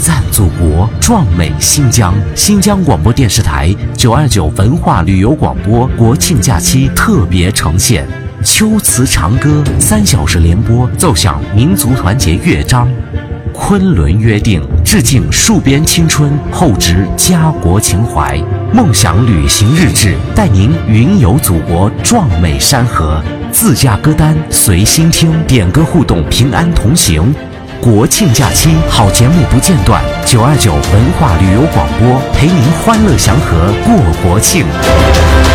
赞祖国，壮美新疆。新疆广播电视台929文化旅游广播国庆假期特别呈现秋词长歌，3小时联播，奏响民族团结乐章。昆仑约定，致敬戍边青春，厚植家国情怀。梦想旅行日志，带您云游祖国壮美山河。自驾歌单随心听，点歌互动，平安同行。国庆假期好节目不间断，929文化旅游广播陪您欢乐祥和过国庆。